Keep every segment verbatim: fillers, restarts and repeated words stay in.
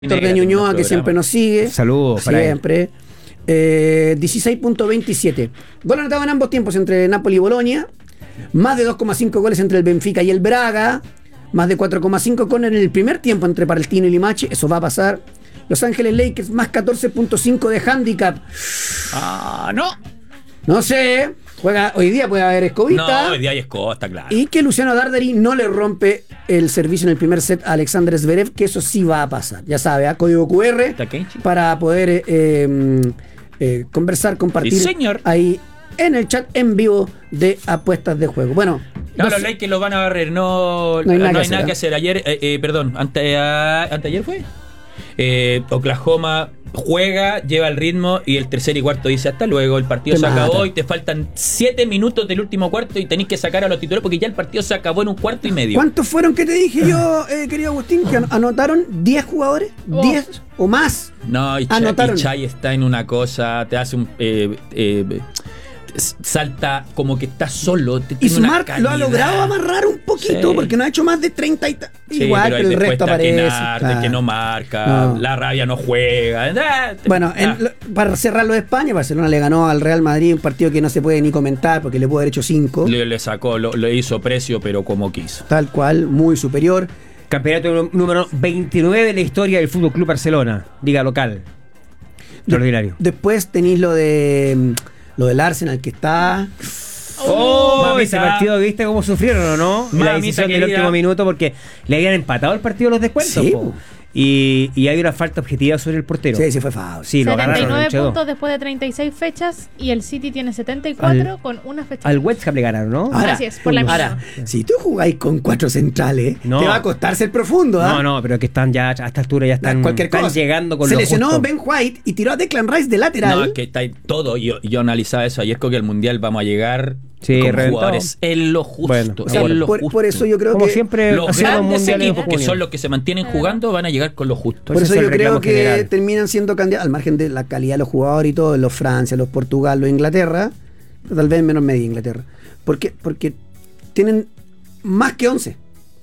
Héctor de Ñuñoa, que siempre nos sigue. Saludos para siempre. Eh, dieciséis punto veintisiete. Gol anotado en ambos tiempos entre Napoli y Bolonia. Más de dos coma cinco goles entre el Benfica y el Braga. Más de cuatro coma cinco goles en el primer tiempo entre Palestino y Limache. Eso va a pasar. Los Ángeles Lakers más catorce punto cinco de handicap. Ah, no. No sé. Juega, hoy día puede haber escobita. No, hoy día hay escoba, está claro. Y que Luciano Darderi no le rompe el servicio en el primer set a Alexander Zverev, que eso sí va a pasar. Ya sabe, ¿eh? Código cu erre para poder eh, eh, eh, conversar, compartir sí, señor. ahí en el chat en vivo de apuestas de juego. Bueno, no, los Lakers los van a barrer, no, no hay nada, no que, hay hacer, nada ¿eh? que hacer. Ayer, eh, eh, perdón, ante, a, anteayer fue. Eh, Oklahoma juega, lleva el ritmo y el tercer y cuarto dice hasta luego, el partido te se mata. acabó y te faltan siete minutos del último cuarto y tenés que sacar a los titulares porque ya el partido se acabó en un cuarto y medio. ¿Cuántos fueron que te dije yo, eh, querido Agustín, que anotaron diez jugadores? Oh. ¿diez o más? No, y, Anotaron. Chay, y Chay está en una cosa, te hace un... Eh, eh, salta como que está solo. Te y Smart lo ha logrado amarrar un poquito, sí, porque no ha hecho más de treinta y ta- sí, igual que el resto aparece. Kenar, claro. Que no marca, no. La rabia no juega. Bueno, en, para cerrarlo de España, Barcelona le ganó al Real Madrid un partido que no se puede ni comentar porque le pudo haber hecho cinco. Le, le sacó, lo, le hizo precio, pero como quiso. Tal cual, muy superior. Campeonato número veintinueve de la historia del Fútbol Club Barcelona, liga local. Extraordinario. De, después tenéis lo de lo del Arsenal que está. Oh, oh ese partido, ¿viste cómo sufrieron o no? La decisión del último minuto porque le habían empatado el partido a los descuentos. Sí. Y, y hay una falta objetiva sobre el portero. Sí, sí fue foul. Sí, lo setenta y nueve ganaron, puntos después de treinta y seis fechas y el City tiene setenta y cuatro al, con una fecha. Al West Ham le ganaron, ¿no? Ahora, Así es, por la ahora, si tú jugáis con cuatro centrales, no, te va a costar ser profundo, ¿eh? No, no, pero que están ya a esta altura ya están, cualquier están cosa. llegando con Se lo lesionó justo. Ben White y tiró a Declan Rice de lateral. No, es que está todo. Yo, yo analizaba eso ayer, creo que el Mundial vamos a llegar sí, con reventado. Jugadores en lo justo. Bueno, o sea, en lo por, justo. por eso yo creo Como que siempre los grandes equipos que son los que se mantienen jugando van a llegar con lo justo. Por eso yo creo que general. terminan siendo candidatos, al margen de la calidad de los jugadores y todo, los Francia, los Portugal, los Inglaterra, tal vez en menor medida Inglaterra. ¿Por qué? Porque tienen más que once.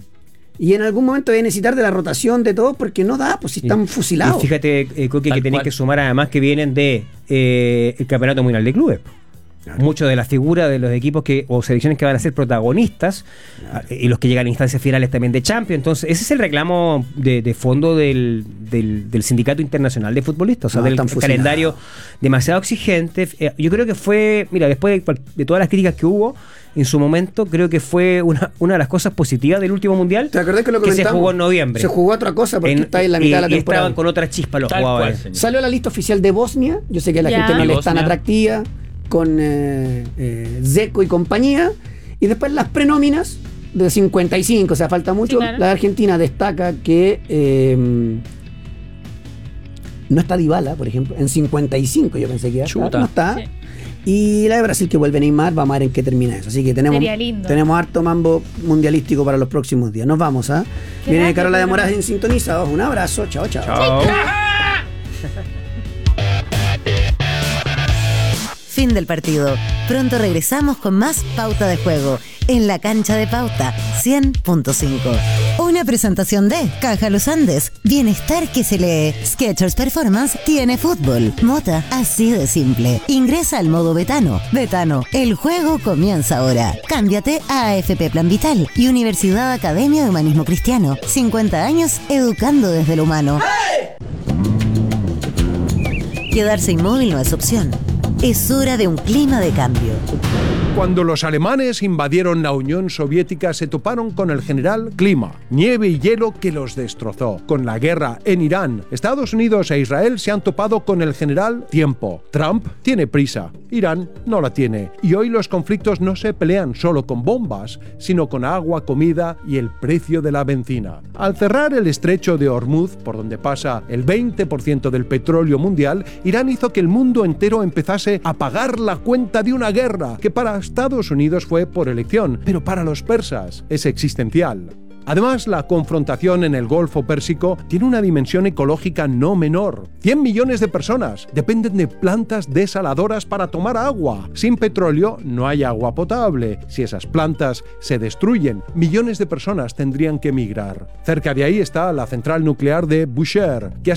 Y en algún momento voy a necesitar de la rotación de todos porque no da, pues si están y, fusilados. Y fíjate, eh, Coqui, que tenéis que sumar además que vienen de eh, el Campeonato Mundial de Clubes. Claro. Muchas de las figuras de los equipos que o selecciones que van a ser protagonistas, claro, y los que llegan a instancias finales también de Champions. Entonces ese es el reclamo de, de fondo del, del, del Sindicato Internacional de Futbolistas, o sea, no, del calendario demasiado exigente. Yo creo que fue, mira, después de, de todas las críticas que hubo en su momento, creo que fue una, una de las cosas positivas del último Mundial. ¿Te acordás que lo comentamos? Que se jugó en noviembre. Se jugó otra cosa porque en, está en la mitad y, de la y temporada. estaban con otra chispa los Tal jugadores. Cual, salió la lista oficial de Bosnia. Yo sé que a la ya. gente no le es tan Bosnia. atractiva, con eh, eh, Dzeko y compañía. Y después las prenóminas de cincuenta y cinco, o sea, falta mucho. Sí, claro. La de Argentina destaca que eh, no está Dybala, por ejemplo, en cincuenta y cinco. Yo pensé que iba a estar, no está. Sí. Y la de Brasil, que vuelve Neymar, vamos a ver en qué termina eso. Así que tenemos, tenemos harto mambo mundialístico para los próximos días. Nos vamos, ¿ah? ¿eh? Viene Carola de Moraes en Sintoniza. Un abrazo, chao, chao. Chao. Fin del partido. Pronto regresamos con más Pauta de Juego en la cancha de Pauta cien punto cinco. Una presentación de Caja Los Andes. Bienestar que se lee. Skechers Performance tiene fútbol. Mota, así de simple. Ingresa al modo Betano. Betano, el juego comienza ahora. Cámbiate a A F P Plan Vital y Universidad Academia de Humanismo Cristiano. cincuenta años educando desde lo humano. Quedarse inmóvil no es opción. Es hora de un clima de cambio. Cuando los alemanes invadieron la Unión Soviética se toparon con el general Clima, nieve y hielo que los destrozó. Con la guerra en Irán, Estados Unidos e Israel se han topado con el general Tiempo. Trump tiene prisa, Irán no la tiene. Y hoy los conflictos no se pelean solo con bombas, sino con agua, comida y el precio de la benzina. Al cerrar el estrecho de Hormuz, por donde pasa el veinte por ciento del petróleo mundial, Irán hizo que el mundo entero empezase a pagar la cuenta de una guerra que para Estados Unidos fue por elección, pero para los persas es existencial. Además, la confrontación en el Golfo Pérsico tiene una dimensión ecológica no menor. cien millones de personas dependen de plantas desaladoras para tomar agua. Sin petróleo no hay agua potable. Si esas plantas se destruyen, millones de personas tendrían que emigrar. Cerca de ahí está la central nuclear de Bushehr, que ha